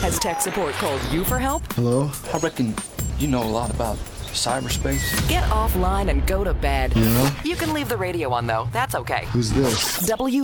Has tech support called you for help? Hello? I reckon you know a lot about cyberspace. Get offline and go to bed. Yeah? You can leave the radio on, though. That's okay. Who's this?